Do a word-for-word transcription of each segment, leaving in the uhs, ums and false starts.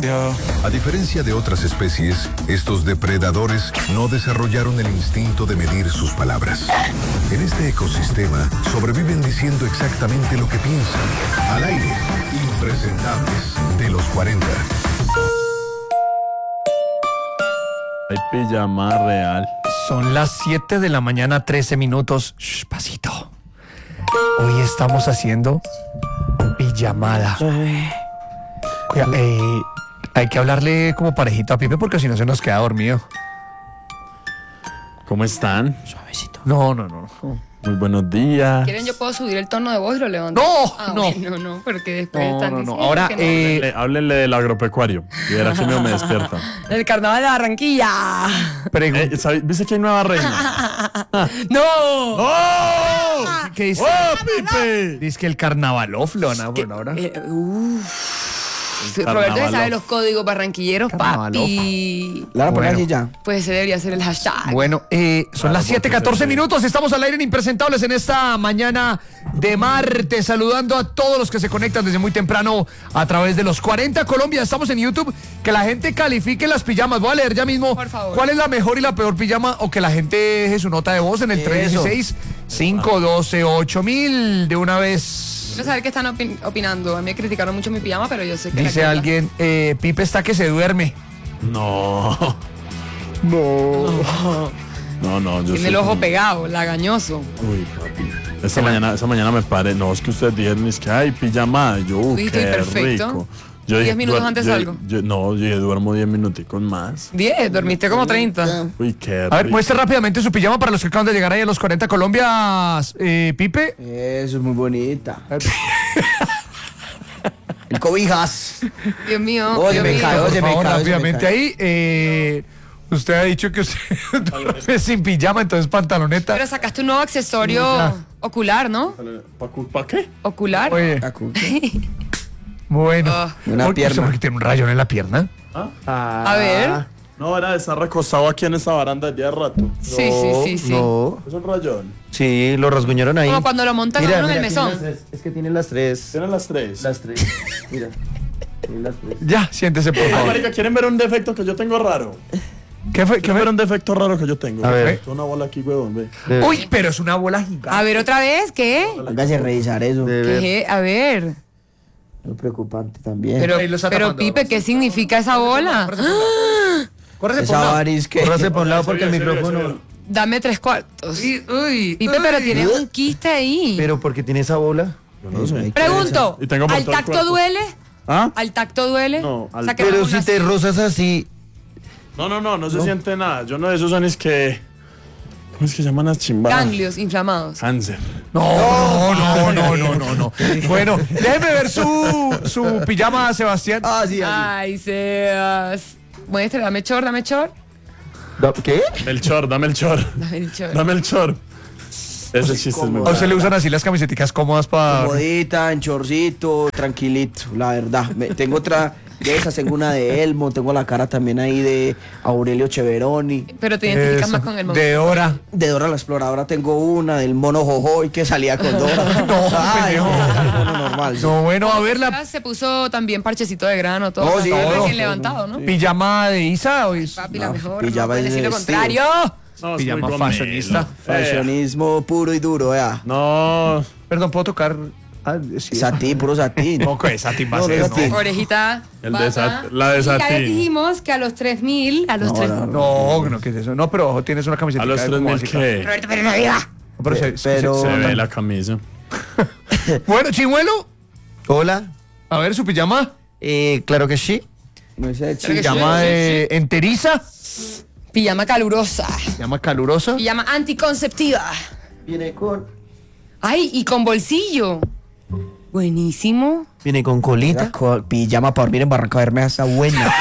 yo. A diferencia de otras especies, estos depredadores no desarrollaron el instinto de medir sus palabras. En este ecosistema sobreviven diciendo exactamente lo que piensan. Al aire, impresentables de los cuarenta. Hay pijama real. Son las siete de la mañana, trece minutos. Shh, pasito. Hoy estamos haciendo pijamada. Cuida, eh, hay que hablarle como parejito a Pipe porque si no se nos queda dormido. ¿Cómo están? Suavecito. No, no, no. Muy buenos días. ¿Quieren yo puedo subir el tono de voz y lo levanto? No, ah, no. Bueno, no, porque después No, están no, no. diciendo Ahora, que no. eh, Háblenle, háblenle del agropecuario. Y verás si no me despierta. El carnaval de Barranquilla. Pregun- Eh, ¿sabes? ¿Viste que hay nueva reina? ¡No! ¡Oh! ¿Qué dice? ¡Oh, Pipe! Dice que el carnavalóf lo van a poner ahora. Eh, uf. El Roberto se carnaval. sabe los códigos barranquilleros, Carnaval. papi. La van a poner Bueno. así ya. Pues ese debería ser el hashtag. Bueno, eh, son Claro, las siete catorce porque se- minutos, estamos al aire en Impresentables en esta mañana de martes, saludando a todos los que se conectan desde muy temprano a través de los cuarenta Colombia, estamos en YouTube, que la gente califique las pijamas, voy a leer ya mismo Por favor. cuál es la mejor y la peor pijama, o que la gente deje su nota de voz en el tres uno seis, cinco uno dos, ocho mil de una vez. Quiero saber qué están opin- opinando. A mí me criticaron mucho mi pijama, pero yo sé que... la Dice que- alguien, eh, Pipe está que se duerme. No. No. No, no, yo Tiene soy el ojo como- pegado, lagañoso. Uy, papi. Esta mañana, esta mañana me paré. No, es que ustedes dijeron, es que hay pijama. Yo, uh, Uy, qué estoy perfecto. rico. Yo Diez dije, minutos duer- antes yo- salgo. yo- no, yo dije, duermo diez minuticos más. diez, dormiste como treinta. Uy, qué A ver, rico. muestre rápidamente su pijama para los que acaban de llegar ahí a los cuarenta Colombia, eh, Pipe. Eso es muy bonita. El cobijas. Dios mío, Oye, Dios me mío. cae, Por oye, me favor, cae, oye, me rápidamente cae. ahí. eh, usted ha dicho que usted duerme sin pijama, entonces pantaloneta. Pero sacaste un nuevo accesorio Ya. ocular, ¿no? ¿Para qué? Ocular. Oye, Acu. bueno. Ah. Una ¿Por qué? pierna. Porque tiene un rayón en la pierna. A ver. No, era de estar recostado aquí en esta baranda de rato. Sí, sí, sí, sí. No. Es un rayón. Sí, lo rasguñaron ahí. Como cuando lo montan a uno en el mesón. tiene las tres. Es que tiene las tres. Tienen las tres. Las tres. Mira. Tiene las tres. Ya, siéntese, por Ah, favor. marica, ¿quieren ver un defecto que yo tengo raro? ¿Qué fue? ¿Qué ¿Quieren ver fue? un defecto raro que yo tengo? A ver. Una bola aquí, huevón, ve. Uy, pero es una bola gigante. A ver, otra vez, ¿qué? Hágase revisar eso. ¿Qué? A ver. Muy preocupante también. Pero, Ahí lo está pero tapando. Pipe, ¿qué significa esa bola? Córrese por Esa un lado. varis que. Córrase por un lado porque el micrófono. Dame tres cuartos. Uy, uy, Pipe, uy. pero tienes un quiste ahí. Pero porque tiene esa bola. Eso, hay que Pregunto, Y tengo por ¿al todo el tacto cuerpo. duele? ¿Ah? ¿Al tacto duele? No, al- que Pero no si una- te rozas así. No, no, no, no se siente nada. Yo no de esos años que. ¿Cómo es que llaman las chimbadas? Ganglios inflamados. Cáncer. No, no, no, no, no, no. Bueno, déjeme ver su, su pijama, Sebastián. Ah, sí, así. Ay, Sebas. Muestra, dame chor, dame chor. ¿Qué? Melchor, dame el chor. Dame el chor. Dame el chor. Ese chiste es muy ¿A usted le bueno. usan así las camisetas cómodas para...? Comodita, en chorcito, tranquilito, la verdad. Me- tengo otra de esas, tengo una de Elmo, tengo la cara también ahí de Aurelio Cheveroni. Pero te identificas más con el mono. De hora. De Dora la Exploradora tengo una, del mono Jojoy que salía con Dora. No, Ay, pendejo. el mono normal. sí. No, bueno, a ver la Sebas se puso también parchecito de grano, todo. Oh, o sea, sí, todo todo. recién levantado, ¿no? pijama de Isa. O es Papi, la No, mejor. pijama No puedes es decir lo de contrario. No, es pijama muy gomelo. fashionista. Eh, Fashionismo puro y duro, vea. No. Perdón, ¿puedo tocar? Ah, sí. Satín, puro satín. No, que satín va a No, no ser, es satín. ¿no? Orejita. El de bata. sat- la de Y ya les satín. dijimos que a los tres mil, a los No, tres no, No, no, ¿qué es eso? No, pero ojo, tienes una camiseta. A los tres mil que. Roberto, pero no diga. Pero se, se- Pero- se- Se se- ve la camisa. Bueno, Chimuelo, Hola. a ver su pijama. Eh, claro que sí. No sé, Creo que Pijama de enteriza. Pijama calurosa. Pijama calurosa. Pijama anticonceptiva. Viene con. Ay, y con bolsillo. Buenísimo. Viene con colita. con pijama para dormir en Barranca Bermeja, está buena.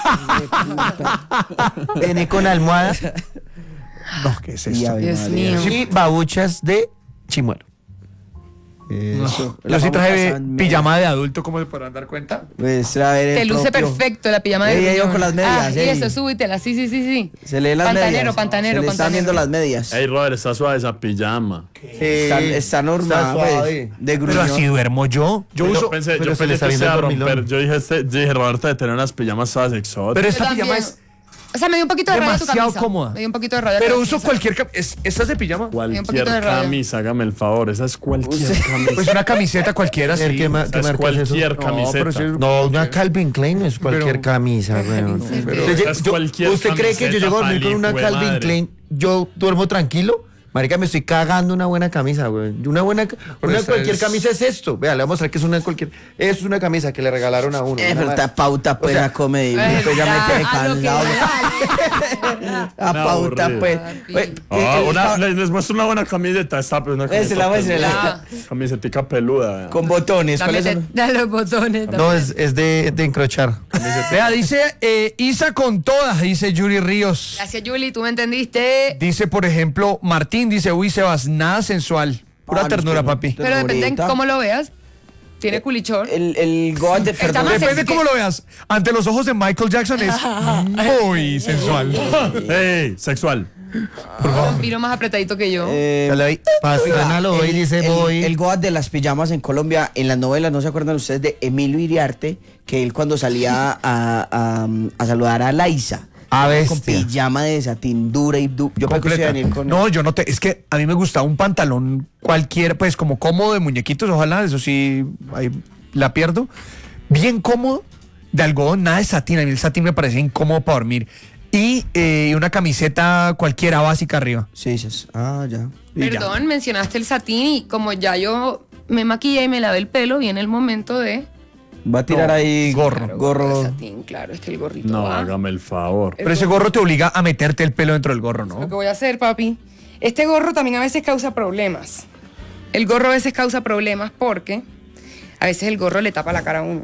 Viene con almohada. No, ¿qué es Y esto? Ave Dios María. mío. Y babuchas de chimuelo. Eso. Yo La sí famosa traje San- pijama de adulto, ¿cómo se podrán dar cuenta? Pues, a ver, el Te luce propio. perfecto la pijama de Ey, ey, yo gruñón. con las medias, Ah, y ey. eso, súbitela, sí, sí, sí, sí. Se lee las pantanero, medias. Pantanero, Se le están pantanero. viendo las medias. Ey, Robert, está suave esa pijama. Está, está normal, está pues, suave. de Pero gruñón. así duermo yo. Yo Yo uso. pensé, pero yo se le pensé está que se viendo iba a el dormilón. romper. Yo dije, este, yo dije, Roberto de tener unas pijamas todas exóticas. Pero Yo esta también. pijama es O sea, me dio un poquito de rabia tu demasiado camisa. cómoda. Me dio un poquito de rabia. Pero tu uso camisa. cualquier cam- es, ¿Esta es de pijama? un poquito Cualquier de rabia. camisa, hágame el favor. Esa es cualquier Usted- camisa. Pues una camiseta cualquiera, A ver, sí. ¿Qué, ma- Esa qué es marca es eso? cualquier No, camiseta. pero sí- No, una Calvin Klein es cualquier Pero- camisa, weón. Pero- Usted, Esa es yo- cualquier ¿usted cree que yo camiseta, llego a dormir con una pali, Calvin madre. Klein? Yo duermo tranquilo. Marica, me estoy cagando una buena camisa, güey. Una buena, ca- una esta cualquier es- camisa es esto. Vea, le vamos a mostrar que es una cualquier. Es una camisa que le regalaron a uno. Eh, una pero marca. esta pauta, pues, O sea, la come. Ay, Pues ya me ya, quedé a lo que cansado. vale. La Una pauta, aburrida. pues. Papi. Pues, Ah, eh, una- esta- les, les muestro una buena camiseta. Esta, pues, una Muéstrela, camiseta muéstrela. peluda. Camisetica peluda. vea. Con botones. Dame, ¿Cuáles son? dale los botones. dame. No, es, es de, de encrochar. Vea, dice eh, Isa con todas, dice Yuri Ríos. Gracias, Julie, tú me entendiste. Dice, por ejemplo, Martín, dice, uy, Sebas, nada sensual. Pura Ah, no, ternura, es que no. papi. Pero depende en Ternurita. cómo lo veas. Tiene culichón. El, el Goat de Está perdón. más Depende sexy cómo que- lo veas. Ante los ojos de Michael Jackson es muy sensual. ¡Ey! Sexual. Un vino más apretadito que yo. Eh, Sale ahí. Pastrana lo ve y el- dice, el, voy. el Goat de las pijamas en Colombia, en las novelas, ¿no se acuerdan ustedes de Emilio Iriarte? Que él cuando salía a, a, a saludar a Laisa. A con bestia. pijama de satín dura y du yo creo que Completa. venir con No, yo no te. Es que a mí me gustaba un pantalón cualquiera, pues como cómodo de muñequitos, ojalá, eso sí, ahí la pierdo. Bien cómodo, de algodón, nada de satín. A mí el satín me parece incómodo para dormir. Y eh, una camiseta cualquiera básica arriba. Sí, dices, ah, ya. Y ya. Perdón, mencionaste el satín y como ya yo me maquillé y me lavé el pelo, viene el momento de... Va a tirar No, ahí gorro. Claro, gorro. de satín, claro, es que el gorrito No, va. hágame el favor. Pero ese gorro te obliga a meterte el pelo dentro del gorro, Lo ¿no? que voy a hacer, papi. Este gorro también a veces causa problemas. El gorro a veces causa problemas porque a veces el gorro le tapa la cara a uno.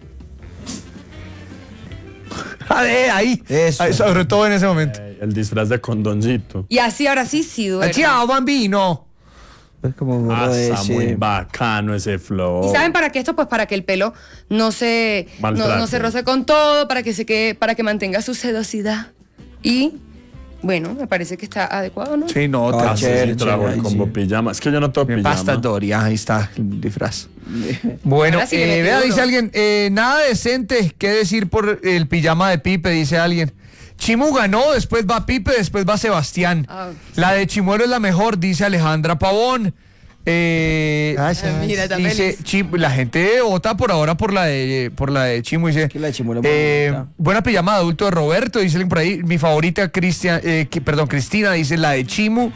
A ver, ahí. Eso. Ahí, sobre todo en ese momento. Ey, el disfraz de condoncito. Y así ahora sí, sí duerme. Chao, bambino. Es como un Ah, gorro de está ese- muy bacano ese flow. ¿Y saben para qué esto? Pues para que el pelo no se, no, Maltrate. no se roce con todo, para que se quede, para que mantenga su sedosidad. Y bueno, me parece que está adecuado, ¿no? Sí, no, Ah, te chévere, Sí, trago el chévere, combo sí. pijama. Es que yo no tengo Me pijama. basta Doria, ahí está el disfraz. Bueno, Ahora sí le eh, metí vea, duro. dice alguien, eh, nada decente, ¿qué decir por el pijama de Pipe? Dice alguien. Chimu ganó, después va Pipe, después va Sebastián. Ah. La de Chimuelo es la mejor, dice Alejandra Pavón. Eh, Ay, sí. Mira, está dice, feliz. Chim- la gente vota por ahora por la de, por la de Chimu. Dice, que la de Chimuelo es muy eh, bonita. buena pijama de adulto de Roberto, dice alguien por ahí. Mi favorita, Cristian, eh, que- perdón, Cristina, dice la de Chimu.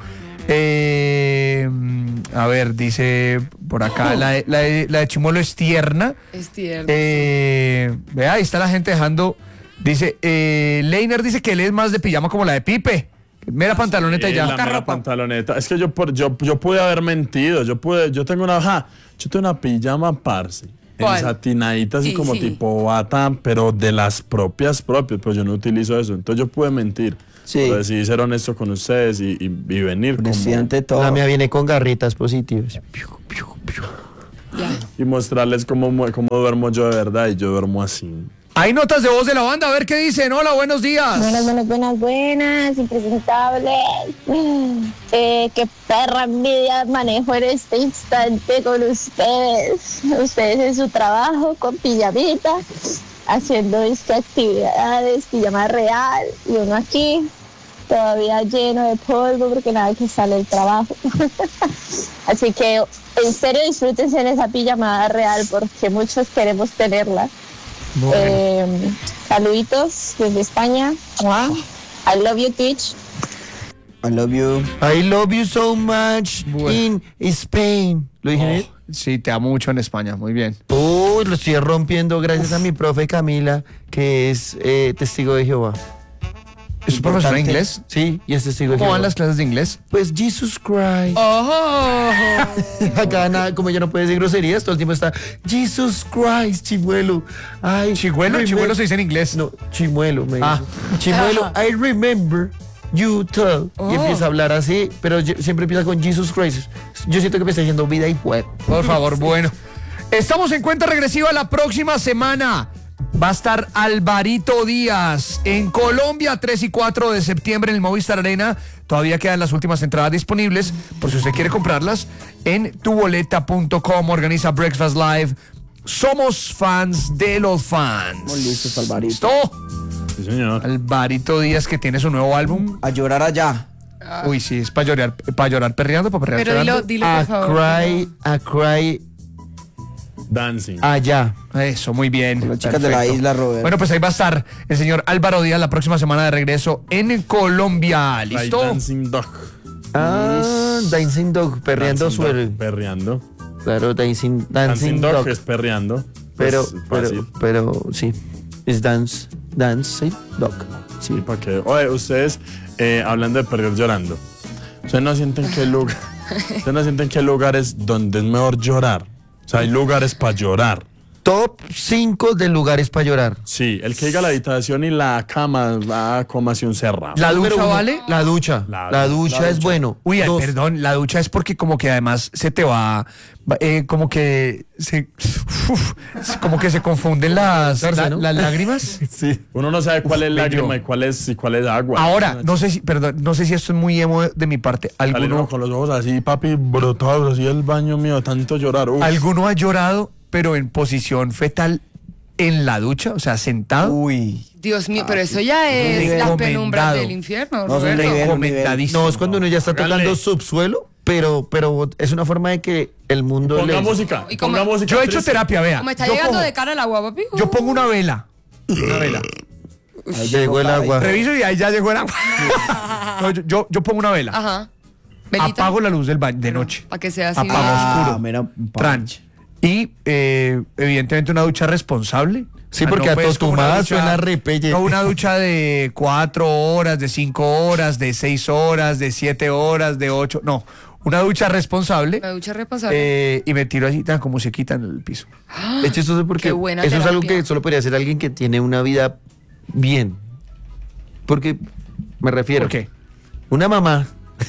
Eh, a ver, dice por acá, la de, la de- la de Chimuelo es tierna. Es tierno. Eh, vea, ahí está la gente dejando. Dice, eh, Leiner dice que él es más de pijama como la de Pipe. Mera pantaloneta y Sí, ya. la mera pantaloneta. Es que yo, por, yo, yo pude haber mentido. Yo pude, yo tengo una, ja, yo tengo una pijama parce. ¿Cuál? Satinadita así Sí, como sí. tipo bata, pero de las propias propias. Pues yo no utilizo eso. Entonces yo pude mentir. Sí. Pero decidí ser honesto con ustedes y, y, y venir como, Honestidad ante todo. La mía viene con garritas positivas. Ya. y mostrarles cómo, mu- cómo duermo yo de verdad. Y yo duermo así. Hay notas de voz de la banda, a ver qué dicen. Hola, buenos días. Buenas, buenas, buenas, buenas, impresentables. Eh, qué perra envidia manejo en este instante con ustedes. Ustedes en su trabajo, con pijamita, haciendo estas actividades, pijama real, y uno aquí, todavía lleno de polvo porque nada que sale del trabajo. Así que en serio disfrútense en esa pijamada real porque muchos queremos tenerla. Eh, saluditos desde España. Mua. I love you, Twitch. I love you. I love you so much Bueno. in Spain. ¿Lo dije bien? Sí, te amo mucho en España, muy bien. Uy, lo estoy rompiendo gracias a mi profe Camila, que es eh, testigo de Jehová. ¿Es un profesor de Importante. inglés? Sí, y es testigo de ¿Cómo Jehová. van las clases de inglés? Pues Jesus Christ. ¡Oh! Acá nada, como ella no puede decir groserías, todo el tiempo está Jesus Christ, chimuelo. Ay, Chimuelo, remem- chimuelo se dice en inglés. No, chimuelo, me Ah. dice. Chimuelo, I remember you tell. Oh. Y empieza a hablar así, pero yo- siempre empieza con Jesus Christ. Yo siento que me está diciendo vida y web. Por favor, bueno. Estamos en cuenta regresiva la próxima semana. Va a estar Alvarito Díaz en Colombia, tres y cuatro de septiembre en el Movistar Arena. Todavía quedan las últimas entradas disponibles, por si usted quiere comprarlas, en tu boleta punto com. Organiza Breakfast Live. Somos fans de los fans. Estamos listos, Alvarito. ¿Listo? Sí, señor. Alvarito Díaz, que tiene su nuevo álbum. A llorar allá. Uy, sí, es para llorar, para llorar perreando, para perrear Pero dilo, llorando. dilo, A por favor. cry, a cry Dancing. allá. Eso, muy bien. Con las chicas de la isla, Robert. Bueno, pues ahí va a estar el señor Álvaro Díaz la próxima semana de regreso en Colombia. Like ¿Listo? Dancing Dog. Ah, Dancing Dog, perreando Dancing su... Dog, Perreando. Claro, Dancing, Dancing dancing Dog Dog. es perreando. Pero, Pues, pero, fácil. pero, sí. Es dance, dancing dog. Sí, ¿para qué? Oye, ustedes, eh, hablando de perder llorando, ¿ustedes no sienten que lugar, ustedes no sienten que hay lugares donde es mejor llorar? O sea, hay lugares para llorar. Top cinco de lugares para llorar. Sí, el que diga la habitación y la cama va a comerse un cerrado. La Número ducha, uno, ¿vale? La ducha. La- La, ducha la es ducha. bueno. Uy, ay, Dos, perdón, la ducha es porque como que además se te va, va, eh, como que se, uf, como que se confunden las, Darse, la- ¿no? las lágrimas. Sí. Uno no sabe cuál es Bello. lágrima y cuál es, y cuál es agua. Ahora, no sé si, perdón, no sé si esto es muy emo de mi parte. Sale uno ¿Alguno, con los ojos así, papi, brotados, así el baño mío, tanto llorar. Uf. ¿alguno ha llorado, pero en posición fetal en la ducha? O sea, sentado. Uy. Dios mío, pero eso ya es las Recomendado. penumbras del infierno, No, es un Roberto. nivel. Recomendadísimo. No, es cuando uno ya está Hágale. tocando subsuelo, pero, pero es una forma de que el mundo Ponga le... música. Y como- Ponga música. Yo he hecho triste. terapia, vea. Como está Yo llegando pongo- de cara al agua, papi. Yo pongo una vela. Una vela. Ahí llegó el agua. Reviso y ahí ya llegó el agua. No, yo, yo, yo pongo una vela. Ajá. Velita. Apago la luz del baño de noche. Para que sea así. Apago Ah, oscuro. mira, un Tran. panche. Y eh, evidentemente una ducha responsable. Sí, porque a puedes como Totumada una ducha- suena repelle. No, una ducha de cuatro horas, de cinco horas, de seis horas, de siete horas, de ocho. No, una ducha responsable. La ducha responsable. eh, y me tiro así tan como se quita en el piso. Es chistoso porque Qué buena eso es algo terapia. que solo podría hacer alguien que tiene una vida bien. Porque, me refiero... ¿Por qué? Una mamá,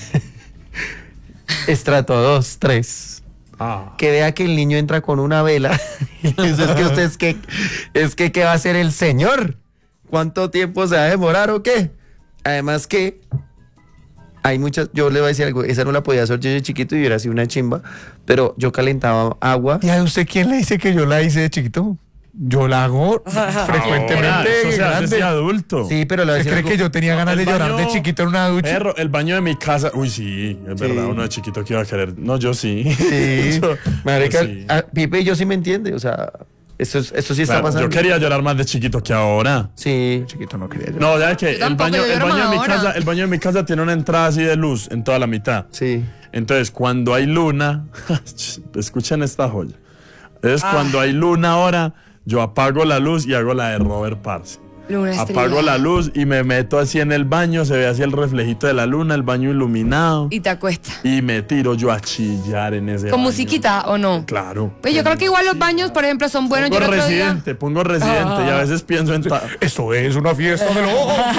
estrato dos, tres, Ah. que vea que el niño entra con una vela. Eso es que usted es que, es que, ¿qué va a hacer el señor? ¿Cuánto tiempo se va a demorar o qué? Además que hay muchas, yo le voy a decir algo, esa no la podía hacer yo de chiquito y hubiera sido una chimba, pero yo calentaba agua. ¿Y a usted quién le dice que yo la hice de chiquito? Yo la hago Ahora, frecuentemente. eso se hace grande. de adulto. Sí, pero le voy a ¿Usted decir cree algo. que yo tenía ganas El de llorar baño- de chiquito en una ducha? Perro, el baño de mi casa. Uy, sí, es verdad. Uno de chiquito que iba a querer. No, yo sí. Sí, Yo- marica, yo sí. a- Pipe y yo sí me entiende, o sea, esto, es- esto sí está Claro, pasando. yo quería llorar más de chiquito que ahora. Sí. Chiquito no quería llorar. No, ya que Yo el tampoco, baño, yo el lloro baño de más mi ahora. casa, el baño de mi casa tiene una entrada así de luz en toda la mitad. Sí. Entonces, cuando hay luna, escuchen esta joya. Es Ah. cuando hay luna ahora, yo apago la luz y hago la de Robert Parce. Luna estrella. Apago la luz y me meto así en el baño, se ve así el reflejito de la luna, el baño iluminado. Y te acuesta. Y me tiro yo a chillar en ese ¿Con baño. musiquita o no? Claro. Pues yo creo que igual los baños, por ejemplo, son buenos. Yo Pongo el otro día... residente, pongo residente y a veces pienso en... ta- Esto es una fiesta de los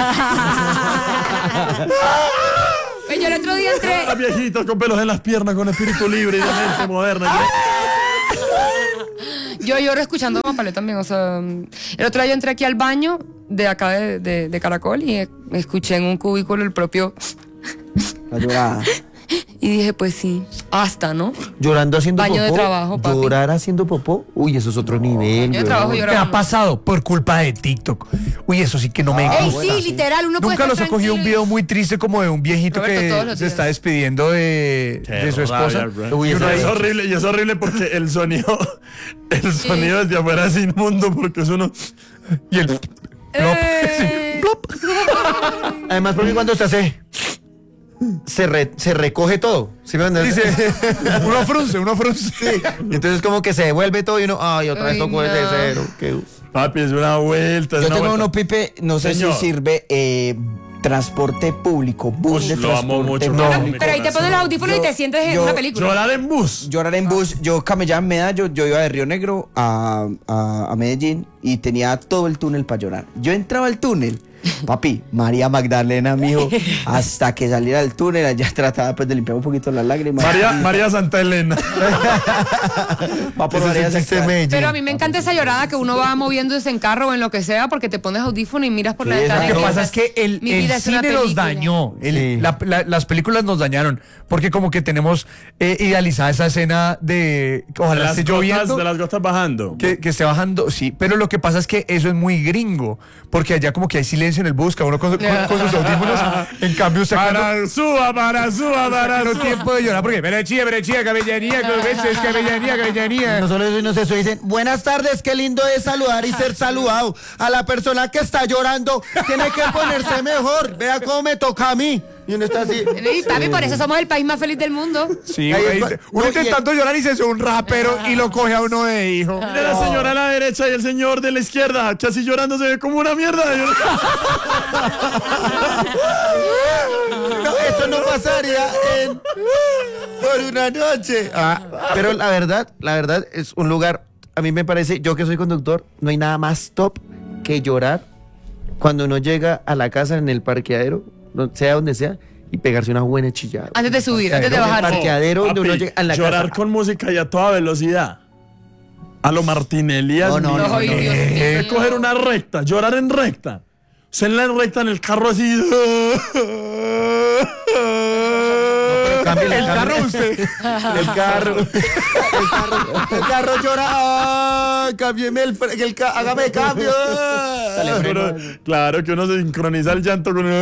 Pues yo el otro día entré... Ah, viejitos con pelos en las piernas, con espíritu libre y de mente moderna. Yo lloro escuchando a Mapalé también, o sea, el otro día yo entré aquí al baño de acá de, de- de Caracol y eh, escuché en un cubículo el propio La llorada. y dije, pues sí, hasta, ¿no? Llorando haciendo Baño de popó. trabajo, papi. Llorar haciendo popó. Uy, eso es otro nivel. Baño de weón. trabajo Me lloraba. ha pasado por culpa de TikTok. Uy, eso sí que no me Ey, gusta. sí, literal, uno puede Nunca estar los he cogido un tranquilo video muy triste como de un viejito Roberto, todos que los se días. está despidiendo de, Qué de su esposa. rabia, bro. Uy, Y eso uno- es- es horrible, y es horrible porque el sonido, el sonido desde afuera es inmundo porque es uno... Y el plop. Eh. Sí, plop. Además, porque cuando se hace, se, re- se recoge todo. ¿Sí me entiendes? Dice, uno frunce, uno frunce. Y entonces como que se devuelve todo y uno, ay, otra vez Uy, tocó desde no. cero. Qué- Papi, es una vuelta, es Yo una tengo vuelta. uno, Pipe, no sé Señor. si sirve eh, transporte público, bus Uy, de lo transporte amo mucho. público. No. Pero ahí te pones los audífonos y Yo- te sientes en yo- una película. Llorar en bus. Llorar en bus, yo camellaba en Medallo, yo iba de Río Negro a, a, a Medellín y tenía todo el túnel para llorar. Yo entraba al túnel Papi, María Magdalena, mijo, hasta que saliera del túnel, allá trataba pues de limpiar un poquito las lágrimas. María, María Santa Elena. Va por Ese María es el chiste Santa- Medellín. Pero a mí me encanta esa llorada que uno va moviéndose en carro o en lo que sea porque te pones audífono y miras por la Sí, ventana. Lo y que pasa piensas, es que el, mi el vida es una cine nos película. dañó. El- Sí. la- la- las películas nos dañaron. Porque como que tenemos eh, idealizada esa escena de De ojalá las, esté gotas, lloviendo. de las gotas bajando. Que, que esté bajando, sí, pero lo que pasa es que eso es muy gringo, porque allá como que hay silencio en el bus, cada uno con, con- con sus audífonos, en cambio usted acá no- Para suba, para suba, para no suba. tiempo de llorar, porque berechía, berechía, cabellanía, veces, cabellanía, cabellanía. No solo eso, no sé, eso dicen, buenas tardes, qué lindo es saludar y ser saludado. A la persona que está llorando tiene que ponerse mejor. Vea cómo me toca a mí. Y uno está así. Y papi, por eso somos el país más feliz del mundo. Sí, Ahí güey, es cua- uno no, y- intentando llorar y se sube un rapero y lo coge a uno de hijo. Mira la señora a la derecha y el señor de la izquierda, que así llorando se ve como una mierda. No, esto no pasaría en por una noche. Ah, pero la verdad, la verdad es un lugar, a mí me parece, yo que soy conductor, no hay nada más top que llorar cuando uno llega a la casa en el parqueadero, no- sea donde sea, y pegarse una buena chillada. Antes de subir, antes de En el bajar. parqueadero donde Papi, uno llega a la llorar casa. con música y a toda velocidad. A lo Martinelli. No, no, no, Ay, no. Dios Eh, mío. coger una recta, llorar en recta. O sea, en la recta, en el carro así. Cámbiale, El carro cámbiale. usted. El carro. El carro, el carro llora. Ah, cámbiame el, fre- el ca- hágame cambio. Pero, claro que uno se sincroniza el llanto con.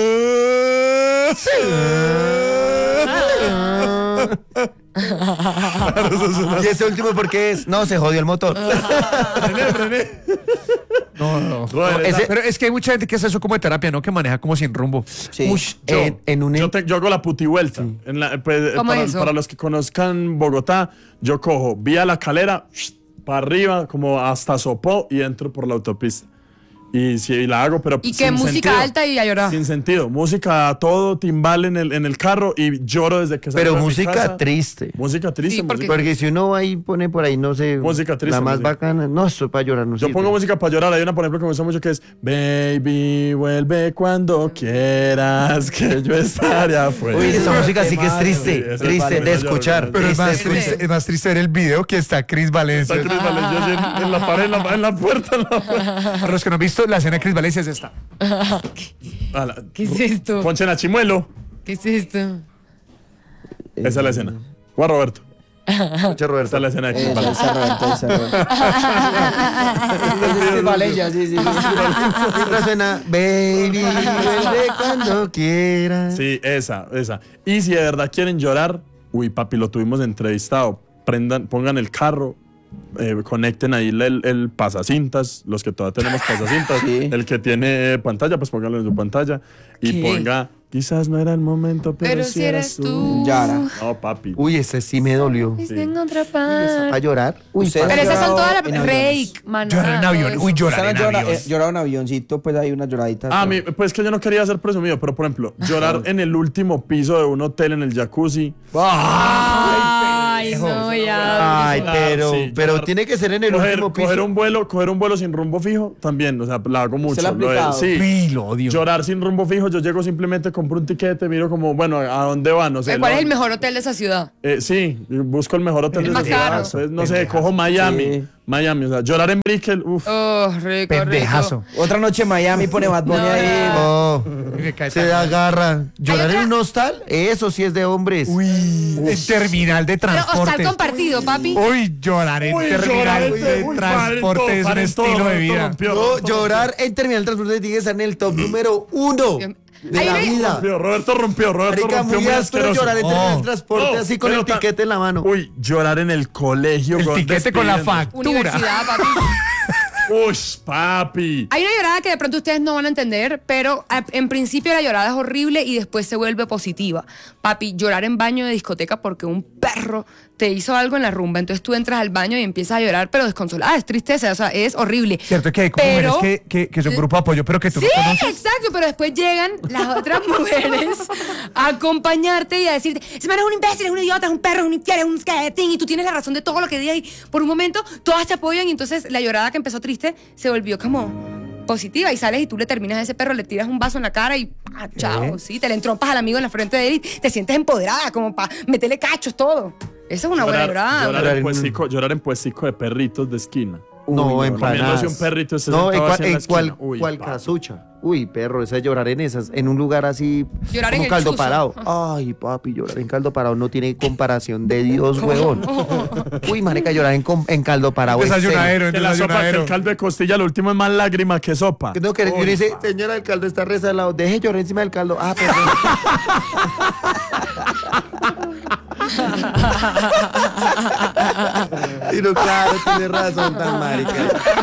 Y ese último, ¿por qué es? No, se jodió el motor. Frené, frené. No, no. Joder, ese- esa- Pero es que hay mucha gente que hace eso como de terapia, ¿no? Que maneja como sin rumbo. Sí. Ush, Yo, en, en un yo, te- yo hago la putivuelta. En la- pues, ¿Cómo para, es eso? para los que conozcan Bogotá, yo cojo vía La Calera, para arriba, como hasta Sopó y entro por la autopista. Y sí, la hago, pero Y que sin música sentido. alta y a llorar. Sin sentido. Música a todo, timbal en el, en el carro y lloro desde que salgo Pero de mi música casa. triste. Música triste. Sí, porque- música- Porque si uno ahí pone por ahí, no sé, Música triste, la más música. bacana, no, eso es para llorar, no Yo sirve. pongo música para llorar. Hay una, por ejemplo, que me gusta mucho que es Baby, vuelve cuando quieras, que yo estaré afuera. Uy, esa música sí que es Sí, triste, esa triste vale, de vale, escuchar. vale. Pero es triste más, de escuchar. triste, es más triste ver el video que está Chris Valencia. Está Cris Valencia así en, en la pared, en la, en la puerta. En la puerta. Para los que no han visto, la escena de Chris Valencia es esta. A la- ¿Qué es esto? Ponchen a Chimuelo. ¿Qué es esto? Esa es la escena. O a Roberto. Escucha, Roberto. Esa es la escena de Cris Eh, Valencia. esa Roberto, esa Roberto. Es Valencia, sí, sí, sí. Siempre suena, baby, vuelve cuando quieras. Sí, esa, esa. Y si de verdad quieren llorar, uy, papi, lo tuvimos entrevistado. Prendan, pongan el carro, eh, conecten ahí el, el pasacintas, los que todavía tenemos pasacintas. Sí. El que tiene pantalla, pues pónganlo en su pantalla. Y ¿Qué? ponga, quizás no era el momento, pero, Pero si eres tú. Yara. No, papi. Uy, ese sí me dolió. Viste en otra ¿A parte. llorar? Uy, Usted- Pero esas son todas En las. aviones. Rake, man. Llorar en ah, avión. todo Uy, eso. llorar Usted en no llora, avión. eh, llora un avioncito, pues hay una lloradita. Ah, mi, pues que yo no quería ser presumido, pero por ejemplo, llorar en el último piso de un hotel en el jacuzzi. Ay, no, ya. Ay, pero, Sí, pero llorar. tiene que ser en el Coger, último piso. coger un vuelo, coger un vuelo sin rumbo fijo, también, o sea, la hago mucho. lo ha Lo de- aplicado? sí. Uy, lo odio. Llorar sin rumbo fijo, yo llego simplemente, compro un tiquete, miro como, bueno, ¿a dónde va? No sé. ¿Cuál no- es el mejor hotel de esa ciudad? Eh, sí, busco el mejor hotel El de más esa ciudad. caro. Entonces, no sé, cojo Miami. Sí. Miami, o sea, llorar en Brickell, uff. Oh, rico, Pendejazo. rico. Otra noche en Miami pone Bad Bunny No, ahí. Oh, Me cae se tan- agarra. ¿Llorar otra- en un hostal? Eso sí es de hombres. Uy, en terminal de Pero hostal transporte. compartido, papi. Uy, llorar en Uy, terminal llorar en- de uy, transporte paren es todo, un paren todo, estilo de Roberto vida. rompió, No, Roberto llorar en terminal de transporte tiene que estar en el top número uno de Hay la una- vida. rompió, Roberto rompió, Roberto Marica, rompió muy muy áspero asqueroso. llorar en terminal de Oh. transporte No, así con pero el ta- tiquete en la mano. Uy, llorar en el colegio. El con- tiquete con la despidiendo. factura. Universidad, papi. Uy, papi. Hay una llorada que de pronto ustedes no van a entender, pero a- en principio la llorada es horrible y después se vuelve positiva. Papi, llorar en baño de discoteca porque un perro te hizo algo en la rumba, entonces tú entras al baño y empiezas a llorar, pero desconsolada, es tristeza, o sea, es horrible. Cierto que hay como Pero- mujeres que, que, que son grupo de apoyo, pero que tú Sí, no conoces. exacto, pero después llegan las otras mujeres a acompañarte y a decirte, ese man es un imbécil, es un idiota, es un perro, es un infiel, es un skating, y tú tienes la razón de todo lo que diga y por un momento todas te apoyan y entonces la llorada que empezó triste se volvió como positiva y sales y tú le terminas a ese perro, le tiras un vaso en la cara y ah, chao, sí, te le entrompas al amigo en la frente de él y te sientes empoderada, como para meterle cachos, todo. Eso es una buena llorada. Llorar, Llorar en en- puestico, llorar en puestico de perritos de esquina. No, Uy, empanadas. Comiéndose un perrito se No, en, sentado cual, así en la en cual, esquina. Uy, cual pa. casucha. Uy, perro, esa es llorar en esas, en un lugar así Llorar en como el caldo chuzo. parado. Ay, papi, llorar en caldo parado no tiene comparación de Dios, huevón. Uy, marica, llorar en, com- en caldo parado. es serio. Desayunadero, Que la sopa, que desayunadero. el caldo de costilla, lo último es más lágrima que sopa. No, que yo le dice, señora, el caldo está resalado. Deje llorar encima del caldo. Ah, perdón. Y no, claro, tiene razón, tan marica.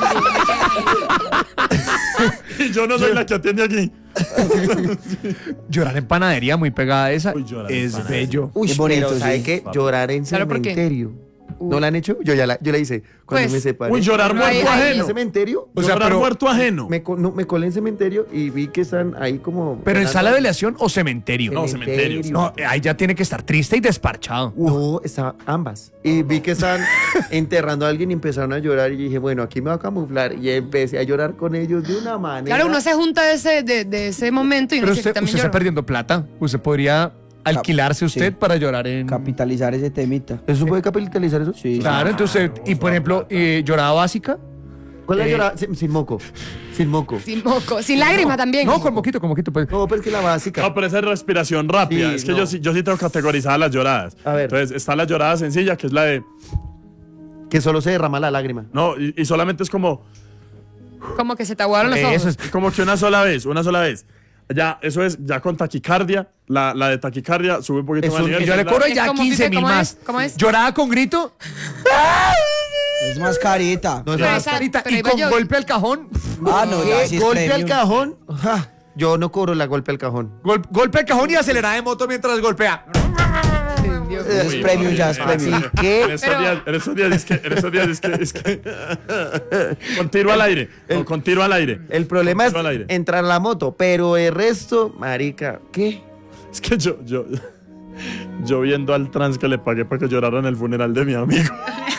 Y yo no soy la que atiende aquí. Llorar en panadería, muy pegada a esa, Uy, llorar en es panadería. bello. Uy, Es bonito, pero ¿sabe sí. qué? Llorar en ¿Sabe por qué? cementerio. ¿No la han hecho? Yo ya la, yo la hice cuando Pues, me separé. Uy, llorar Pero ahí- muerto ahí- ¿En ajeno. cementerio? O sea, llorar pero- muerto ajeno. Me, co- no, me colé en cementerio y vi que están ahí como... Pero en sala de velación o cementerio. No, cementerio. No, ahí ya tiene que estar triste y desparchado. No, estaba ambas. Y vi que estaban enterrando a alguien y empezaron a llorar. Y dije, bueno, aquí me voy a camuflar. Y empecé a llorar con ellos de una manera. Claro, uno se junta de ese, de, de ese momento y uno Pero dice usted, que también usted está llora. perdiendo plata. Usted podría alquilarse usted sí. para llorar en... Capitalizar ese temita. ¿Eso puede capitalizar eso? Sí. Claro, entonces, y por ejemplo, eh, llorada básica. ¿Cuál es la Eh, llorada? Sin, sin moco. Sin moco. Sin moco, sin lágrima también. No, con moquito, con moquito. Pues. No, pero es que la básica. No, pero esa es respiración rápida. Sí, es que no. yo, sí- yo sí tengo categorizadas las lloradas. A ver. Entonces, está la llorada sencilla, que es la de. Que solo se derrama la lágrima. No, y, y solamente es como. Como que se te aguaron los ojos. Eso es. Como que una sola vez, una sola vez. Ya, eso es ya con taquicardia. La, la de taquicardia sube un poquito Es más. un- nivel, Yo que le es la- cobro Es ya como, quince Pipe, mil ¿cómo más. es? ¿Cómo es? Llorada con grito. Es más carita. No es Pero la esa- Carita, pero y iba con yo- golpe al cajón. Ah, no, ya ¿Qué? sí es ¿Golpe al premium. cajón? Ja, yo no cobro la golpe al cajón. Gol- golpe al cajón y acelerada de moto mientras golpea. Es Uy, premium, uy, ya es uy, premium. ¿Y qué? En estos Pero- días, en estos días es que, en estos días es que, es que. Con tiro al aire, con, con tiro al aire. El problema es Tiro al aire. entrar a la moto, pero el resto, marica, ¿qué? Es que yo, yo, yo viendo al trans que le pagué para que llorara en el funeral de mi amigo.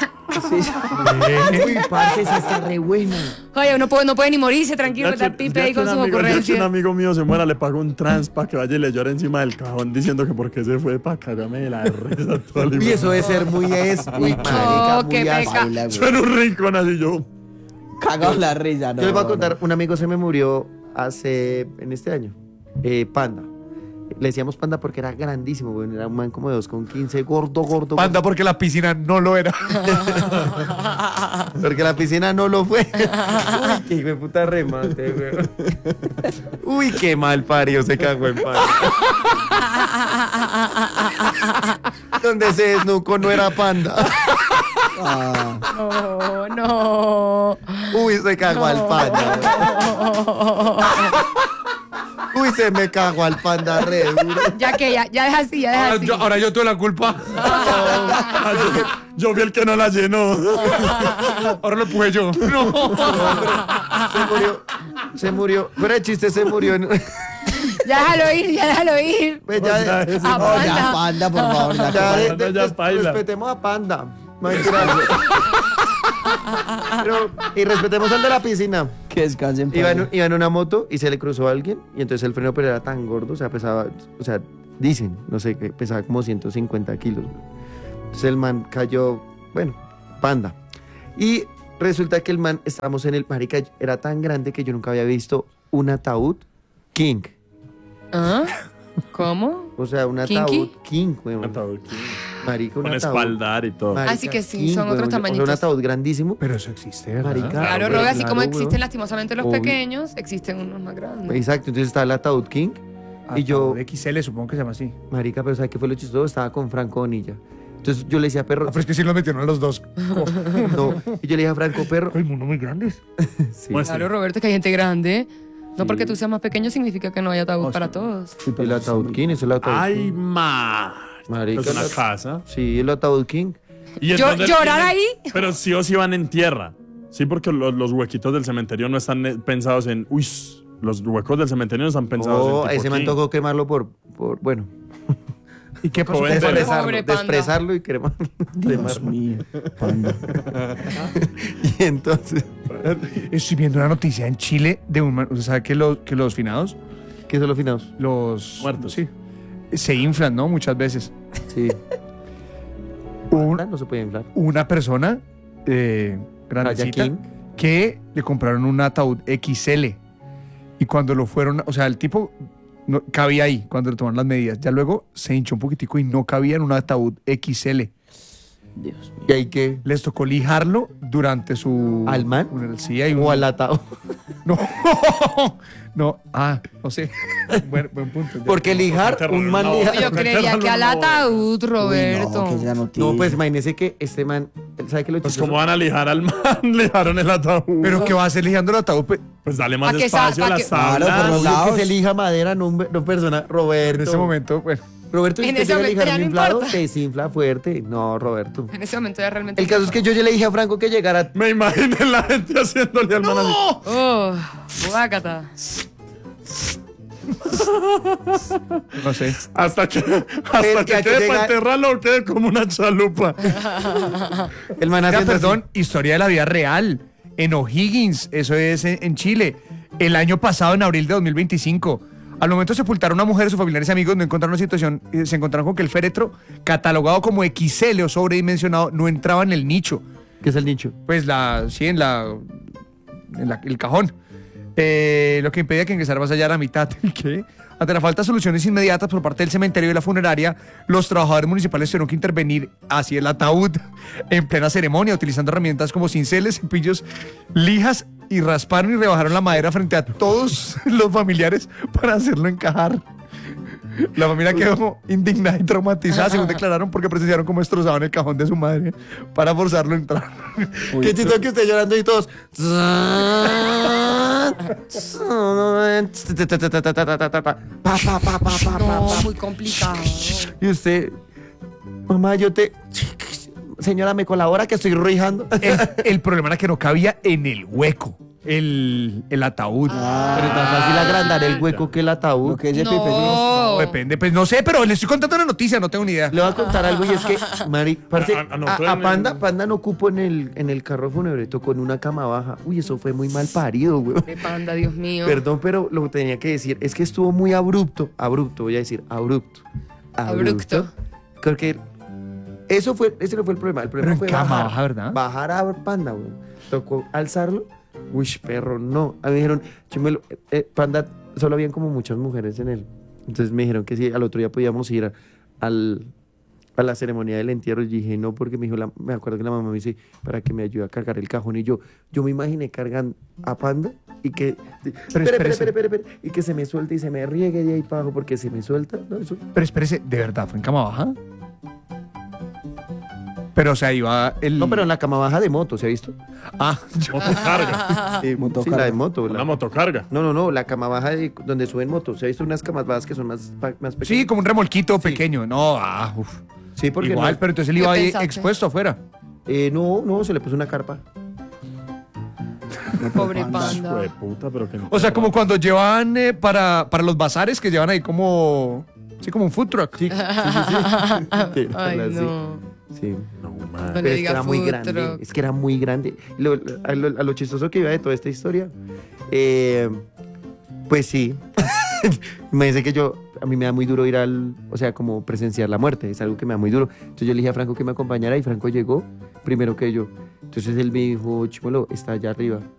Uy, parce, esa está re buena. Oye, uno puede, no puede ni morirse tranquilo, Ya está que- Pipe ya ahí que con un sus amigo- ya que un ocurrencias. amigo mío se muera, le pago un trans para que vaya y le llore encima del cajón diciendo que por qué se fue para cagarme de la risa. toda la Y eso debe ser muy es, muy marica, qué muy peca. así. Yo en un rincón así yo. Cagado la risa, no. Yo les voy a no. contar, un amigo se me murió hace, en este año, eh, Panda. Le decíamos Panda porque era grandísimo, güey, era un man como de dos con quince, gordo, gordo. Panda porque la piscina no lo era. gordo, porque la piscina no lo fue. Uy, qué hijo de puta remate, güey. Uy, qué mal parió se cagó en Panda. Donde se desnucó no era Panda. Ah, No, no. Uy, se cagó al Panda. Uy, se me cagó al Panda re duro. Ya que, ya, ya deja así, ya deja Ahora así. yo, ahora yo tuve la culpa. Ah, yo, yo vi el que no la llenó. Ahora lo empujé yo. No. Se murió. Se murió. Fuera de chiste, se murió. En... Ya déjalo ir, ya déjalo ir. Pues ya, Otra ya, vez. Ah, no, ya, Panda. panda, por favor. Ya, ya, Panda de- de- ya des- baila. respetemos a Panda. No mentira. Pero, y respetemos al de la piscina. que descansen. Iba en, panda. iba en una moto y se le cruzó a alguien y entonces el freno pero era tan gordo, o sea, pesaba, o sea, dicen, no sé, que pesaba como ciento cincuenta kilos. güey. Entonces el man cayó, bueno, Panda. Y resulta que el man, estábamos en el, marica, era tan grande que yo nunca había visto un ataúd king. ¿Ah? ¿Cómo? O sea, un ¿Kinky? ataúd king, weón. Un ataúd aquí, Marica, un con ataúd. espaldar y todo. marica, Así que sí, king, son otros weón. O sea, tamañitos. un ataúd grandísimo. Pero eso existe, ¿verdad? Marica. Claro, güey, Robe, así como claro, existen weón. lastimosamente los Obvio. pequeños, existen unos más grandes. Exacto, entonces estaba el ataúd king. Y yo, X L, supongo que se llama así. marica, pero ¿sabes qué fue lo chistoso? Estaba con Franco Bonilla. Entonces yo le decía, perro, Ah, pero es que sí los metieron a los dos. no. Y yo le dije a Franco, perro. Ay, mundo muy grandes. Sí. Muestre. Claro, Roberto, que hay gente grande. No Sí. porque tú seas más pequeño significa que no hay ataúd Oh, para sí. todos. El ataúd king, es el ataúd Ay, king. ma. Marica, Es una el- casa. Sí, el ataúd king. Y Yo- entonces ¿llorar tienen- ahí? Pero sí o sí van en tierra. Sí, porque los, los huequitos del cementerio no están eh, pensados en. Uy, los huecos del cementerio no están pensados Oh, en. ahí tipo se me king. antojó quemarlo por, por bueno. ¿Y qué pasó? Pobre con Panda? Despresarlo, Pobre Panda. despresarlo y crema. Dios mío, Panda. Y entonces, Estoy viendo una noticia en Chile de un... man- ¿Usted sabe que los, que los finados, ¿qué son los finados? los... Muertos. Sí. Se inflan, ¿no? Muchas veces. Sí. Un- No se puede inflar. una persona eh, grandecita King. que le compraron un ataúd equis ele y cuando lo fueron, o sea, el tipo no, cabía ahí cuando le tomaron las medidas, ya luego se hinchó un poquitico y no cabía en un ataúd equis ele. Dios mío. ¿Y hay que Les tocó lijarlo durante su... ¿Al man? un- Sí, hay un... o al atado? No, no, ah, no sé. Buen, buen punto. Porque lijar, Te un man arruinó. lija- Yo creería que al ataúd, Roberto. Uy, no, que ya no No, pues tiene. imagínese que este man, ¿sabe qué lo Pues chistoso? como van a lijar al man, lijaron el ataúd. Pero ¿qué va a hacer lijando el ataúd? Pues, Pues dale más Pa' que sa- espacio pa' a que- las Claro, tablas. por los Obvio lados. que se lija madera, no, un- no persona. Roberto. en ese momento, bueno. Roberto, si En usted ese llega a momento lijar ya un no inflado, importa. se desinfla fuerte. No, Roberto. En ese momento ya realmente... El caso es que yo ya le dije a Franco que llegara. Me imaginé la gente haciéndole al man así. Oh, guácata. No sé. Hasta que, hasta El que que aquí quede llega- para enterrarlo, quede como una chalupa. El man Oiga, haciendo así. perdón, historia de la vida real. En O'Higgins, eso es en, en Chile. El año pasado, en abril de dos mil veinticinco, al momento de sepultar a una mujer, sus familiares y amigos no encontraron una situación, eh, se encontraron con que el féretro, catalogado como equis ele o sobredimensionado, no entraba en el nicho. ¿Qué es el nicho? Pues la, sí, en la, en la- el cajón. Eh, lo que impedía que ingresara más allá de la mitad. ¿Qué? Ante la falta de soluciones inmediatas por parte del cementerio y de la funeraria, los trabajadores municipales tuvieron que intervenir hacia el ataúd en plena ceremonia, utilizando herramientas como cinceles, cepillos, lijas, y rasparon y rebajaron la madera frente a todos los familiares para hacerlo encajar. La familia quedó indignada y traumatizada, según declararon, porque presenciaron cómo destrozaban el cajón de su madre para forzarlo a entrar. Qué chistoso que esté llorando y todos. Pa, pa, pa, pa, pa, pa, No, pa. muy complicado. Y usted, mamá, yo te. Señora, me colabora que estoy rijando. El, el problema era que no cabía en el hueco, el, el ataúd. Pero es más fácil agrandar el hueco que el ataúd. Lo que es de No. Pipe. No, depende, pues no sé, pero le estoy contando una noticia, no tengo ni idea. Le voy a contar algo y es que, Mari, parce, A- a- a, nosotros a en el- Panda, Panda no cupo en el, en el carro fúnebre, tocó en una cama baja. Uy, eso fue muy mal parido, güey. Qué panda, Dios mío. Perdón, pero lo que tenía que decir es que estuvo muy abrupto, abrupto, voy a decir, abrupto. Abrupto. Creo que eso fue, ese no fue el problema. El problema Pero en fue cama bajar, baja, ¿verdad? Bajar a Panda, güey. Tocó alzarlo. Uy, perro, no. A mí me dijeron, Chimelo, eh, eh, Panda, solo habían como muchas mujeres en él. Entonces me dijeron que sí, al otro día podíamos ir a, al, a la ceremonia del entierro. Y dije, no, porque me dijo, la- me acuerdo que la mamá me dice, para que me ayude a cargar el cajón. Y yo, yo me imaginé cargando a Panda y que, espere, espere, espérese. espere, espere, espere, y que se me suelte y se me riegue de ahí para abajo, porque si me suelta, no, eso. Pero espérese, ¿de verdad fue en cama baja? Pero, o sea, iba el... No, pero en la cama baja de moto, ¿se ha visto? Ah, Motocarga. Sí, Motocarga. sí, la de moto. Una La... motocarga. No, no, no, la cama baja de donde suben motos. ¿Se ha visto unas camas bajas que son más, pa- más pequeñas? sí, como un remolquito pequeño. No, ah, uf. Sí, porque Igual, no- pero entonces él ¿Qué iba ahí pensaste? expuesto afuera. Eh, no, no, se le puso una carpa. Pobre Hijo panda. de puta, pero que O sea, como cuando llevan eh, para, para los bazares que llevan ahí como... Sí, como un food truck. Sí, sí, sí. sí. Sí, Ay, así. no. Sí. No, No man. le Pero es que diga era muy food grande. truck. Es que era muy grande. Lo- a, lo, a lo chistoso que iba de toda esta historia, eh, pues sí. Me dice que yo, a mí me da muy duro ir al, o sea, como presenciar la muerte, es algo que me da muy duro. Entonces yo le dije a Franco que me acompañara y Franco llegó primero que yo. Entonces él me dijo, Chimuelo, está allá arriba.